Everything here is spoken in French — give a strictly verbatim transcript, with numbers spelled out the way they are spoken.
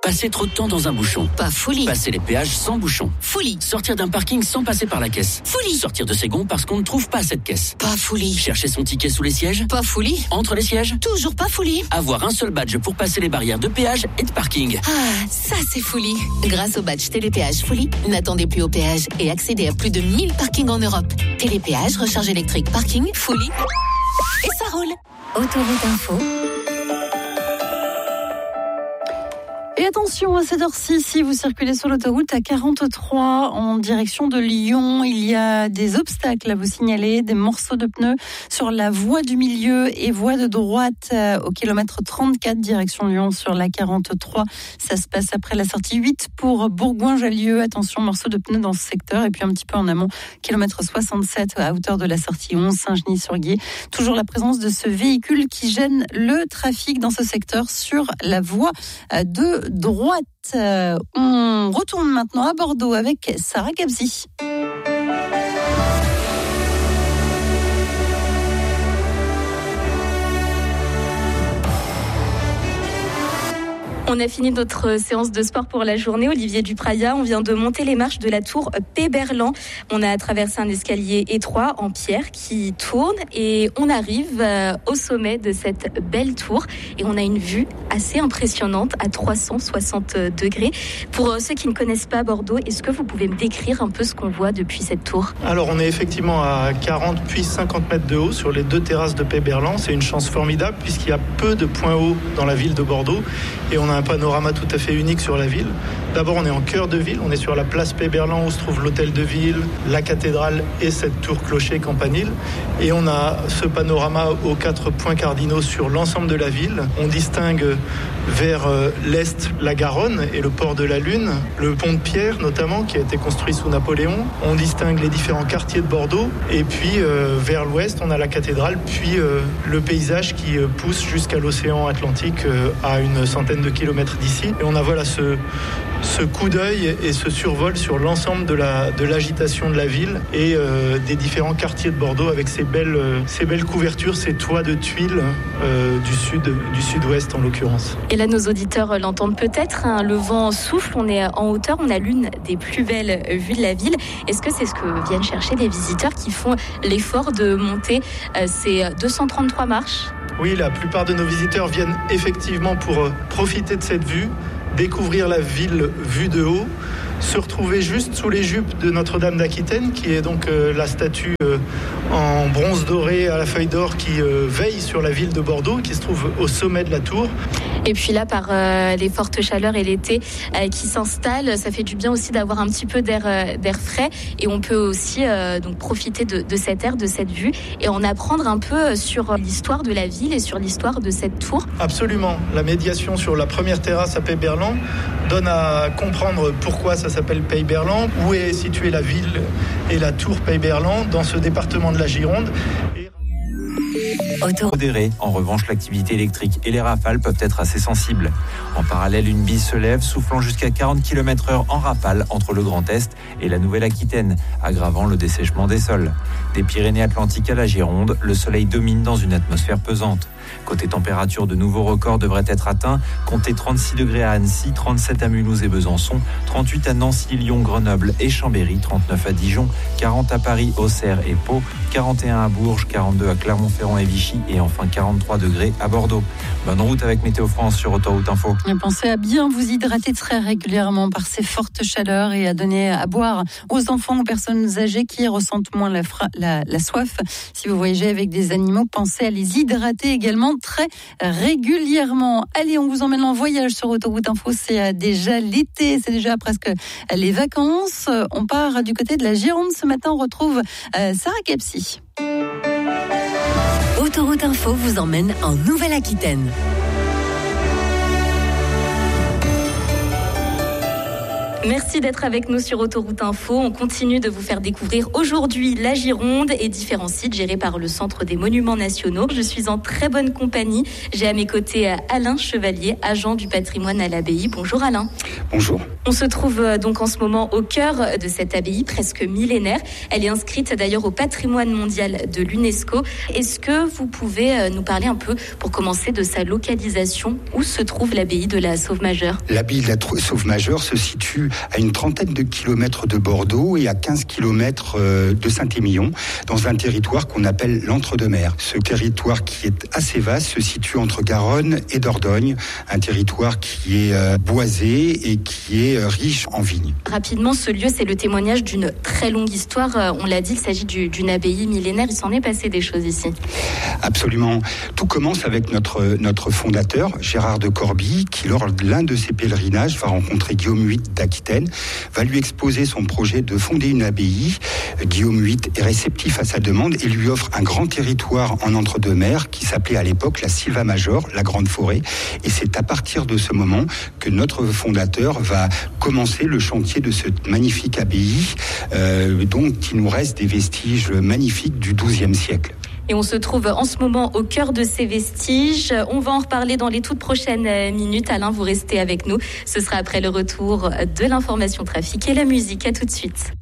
Passer trop de temps dans un bouchon. Pas folie. Passer les péages sans bouchon. Folie. Sortir d'un parking sans passer par la caisse. Folie. Sortir de ses gonds parce qu'on ne trouve pas cette caisse. Pas folie. Chercher son ticket sous les sièges. Pas folie. Entre les sièges. Toujours pas folie. Avoir un seul badge pour passer les barrières de péage et de parking. Ah, ça c'est folie. Grâce au badge Télépéage Folie, n'attendez plus au péage et accédez à plus de mille parkings en Europe. Télépéage, recharge électrique, parking, Folie. Et ça roule. Autoroute Info. Et attention, à cette heure-ci, si vous circulez sur l'autoroute à quarante-trois en direction de Lyon, il y a des obstacles à vous signaler, des morceaux de pneus sur la voie du milieu et voie de droite euh, au kilomètre trente-quatre direction Lyon sur la quarante-trois. Ça se passe après la sortie huit pour Bourgoin-Jallieu. Attention, morceaux de pneus dans ce secteur. Et puis un petit peu en amont, kilomètre soixante-sept à hauteur de la sortie onze, Saint-Genis-sur-Guiers. Toujours la présence de ce véhicule qui gêne le trafic dans ce secteur sur la voie de droite. Euh, on retourne maintenant à Bordeaux avec Sarah Gabzi. On a fini notre séance de sport pour la journée. Olivier Dupraya, on vient de monter les marches de la tour Péberlan. On a traversé un escalier étroit en pierre qui tourne et on arrive au sommet de cette belle tour et on a une vue assez impressionnante à trois cent soixante degrés. Pour ceux qui ne connaissent pas Bordeaux, est-ce que vous pouvez me décrire un peu ce qu'on voit depuis cette tour ? Alors on est effectivement à quarante puis cinquante mètres de haut sur les deux terrasses de Péberlan. C'est une chance formidable puisqu'il y a peu de points hauts dans la ville de Bordeaux et on a un panorama tout à fait unique sur la ville. D'abord, on est en cœur de ville, on est sur la place Péberlan où se trouve l'hôtel de ville, la cathédrale et cette tour clocher campanile. Et on a ce panorama aux quatre points cardinaux sur l'ensemble de la ville. On distingue vers l'est la Garonne et le port de la Lune, le pont de Pierre notamment qui a été construit sous Napoléon. On distingue les différents quartiers de Bordeaux et puis euh, vers l'ouest, on a la cathédrale, puis euh, le paysage qui euh, pousse jusqu'à l'océan Atlantique euh, à une centaine de kilomètres d'ici. Et on a voilà ce, ce coup d'œil et ce survol sur l'ensemble de, la, de l'agitation de la ville et euh, des différents quartiers de Bordeaux avec ces belles, ces belles couvertures, ces toits de tuiles euh, du, sud, du sud-ouest en l'occurrence. Et là, nos auditeurs l'entendent peut-être, hein, le vent souffle, on est en hauteur, on a l'une des plus belles vues de la ville. Est-ce que c'est ce que viennent chercher les visiteurs qui font l'effort de monter euh, ces deux cent trente-trois marches ? Oui, la plupart de nos visiteurs viennent effectivement pour profiter de cette vue, découvrir la ville vue de haut, se retrouver juste sous les jupes de Notre-Dame d'Aquitaine, qui est donc euh, la statue euh, en bronze doré à la feuille d'or qui euh, veille sur la ville de Bordeaux, qui se trouve au sommet de la tour. Et puis là, par euh, les fortes chaleurs et l'été euh, qui s'installent, ça fait du bien aussi d'avoir un petit peu d'air, euh, d'air frais. Et on peut aussi euh, donc profiter de, de cet air, de cette vue, et en apprendre un peu sur l'histoire de la ville et sur l'histoire de cette tour. Absolument. La médiation sur la première terrasse à Péberlan donne à comprendre pourquoi ça s'appelle Péberlan, où est située la ville et la tour Péberlan dans ce département de la Gironde. Et... Modéré. En revanche, l'activité électrique et les rafales peuvent être assez sensibles. En parallèle, une bise se lève, soufflant jusqu'à quarante kilomètres heure en rafale entre le Grand Est et la Nouvelle-Aquitaine, aggravant le dessèchement des sols. Des Pyrénées-Atlantiques à la Gironde, le soleil domine dans une atmosphère pesante. Côté température, de nouveaux records devraient être atteints. Comptez trente-six degrés à Annecy, trente-sept à Mulhouse et Besançon, trente-huit à Nancy, Lyon, Grenoble et Chambéry, trente-neuf à Dijon, quarante à Paris, Auxerre et Pau, quarante et un à Bourges, quarante-deux à Clermont-Ferrand et Vichy et enfin quarante-trois degrés à Bordeaux. Bonne route avec Météo France sur Autoroute Info. Et pensez à bien vous hydrater très régulièrement par ces fortes chaleurs et à donner à boire aux enfants, aux personnes âgées qui ressentent moins la, fra- la, la soif. Si vous voyagez avec des animaux, pensez à les hydrater également très régulièrement. Allez, on vous emmène en voyage sur Autoroute Info. C'est déjà l'été, c'est déjà presque les vacances. On part du côté de la Gironde. Ce matin, on retrouve Sarah Capsi. Autoroute Info vous emmène en Nouvelle-Aquitaine. Merci. Merci d'être avec nous sur Autoroute Info. On continue de vous faire découvrir aujourd'hui la Gironde et différents sites gérés par le Centre des Monuments Nationaux. Je suis en très bonne compagnie. J'ai à mes côtés Alain Chevalier, agent du patrimoine à l'abbaye. Bonjour Alain. Bonjour. On se trouve donc en ce moment au cœur de cette abbaye presque millénaire. Elle est inscrite d'ailleurs au patrimoine mondial de l'UNESCO. Est-ce que vous pouvez nous parler un peu, pour commencer, de sa localisation? Où se trouve l'abbaye de la Sauve-Majeure? L'abbaye de la Sauve-Majeure se situe à une trentaine de kilomètres de Bordeaux et à quinze kilomètres de Saint-Émilion, dans un territoire qu'on appelle l'Entre-deux-Mers. Ce territoire qui est assez vaste se situe entre Garonne et Dordogne, un territoire qui est boisé et qui est riche en vignes. Rapidement, ce lieu, c'est le témoignage d'une très longue histoire. On l'a dit, il s'agit du, d'une abbaye millénaire. Il s'en est passé des choses ici. Absolument. Tout commence avec notre, notre fondateur, Gérard de Corbie, qui, lors de l'un de ses pèlerinages, va rencontrer Guillaume huit d'Aquitaine, va lui exposer son projet de fonder une abbaye. Guillaume huit est réceptif à sa demande et lui offre un grand territoire en entre-deux-mers qui s'appelait à l'époque la Silva Major, la Grande Forêt. Et c'est à partir de ce moment que notre fondateur va commencer le chantier de cette magnifique abbaye, euh, dont il nous reste des vestiges magnifiques du douzième siècle. Et on se trouve en ce moment au cœur de ces vestiges. On va en reparler dans les toutes prochaines minutes. Alain, vous restez avec nous. Ce sera après le retour de l'information trafic et la musique. À tout de suite.